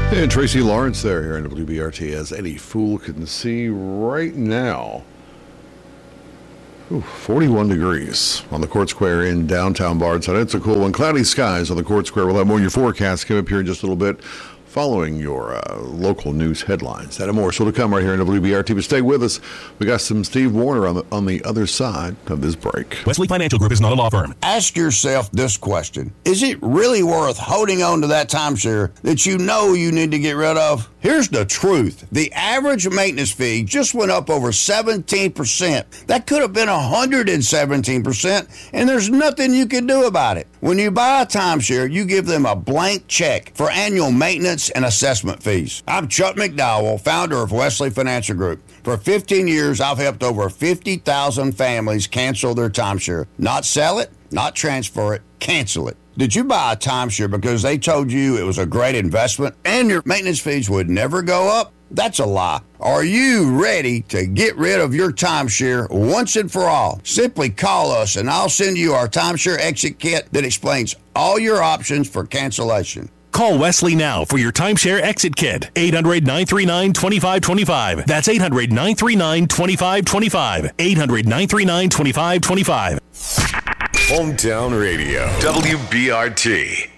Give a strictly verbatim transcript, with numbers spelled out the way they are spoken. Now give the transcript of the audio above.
And Tracy Lawrence there here in W B R T, as any fool can see right now. Ooh, forty-one degrees on the Court Square in downtown Bardstown. It's a cool one. Cloudy skies on the Court Square. We'll have more of your forecast come up here in just a little bit, following your uh, local news headlines. That and more. So to come right here in W B R T. But stay with us. We got some Steve Warner on the, on the other side of this break. Wesley Financial Group is not a law firm. Ask yourself this question. Is it really worth holding on to that timeshare that you know you need to get rid of? Here's the truth. The average maintenance fee just went up over seventeen percent. That could have been one hundred seventeen percent, and there's nothing you can do about it. When you buy a timeshare, you give them a blank check for annual maintenance and assessment fees. I'm Chuck McDowell, founder of Wesley Financial Group. For fifteen years, I've helped over fifty thousand families cancel their timeshare. Not sell it, not transfer it, cancel it. Did you buy a timeshare because they told you it was a great investment and your maintenance fees would never go up? That's a lie. Are you ready to get rid of your timeshare once and for all? Simply call us and I'll send you our timeshare exit kit that explains all your options for cancellation. Call Wesley now for your timeshare exit kit. eight hundred, nine three nine, two five two five. That's eight hundred, nine three nine, two five two five. eight hundred, nine three nine, two five two five. Hometown Radio, W B R T.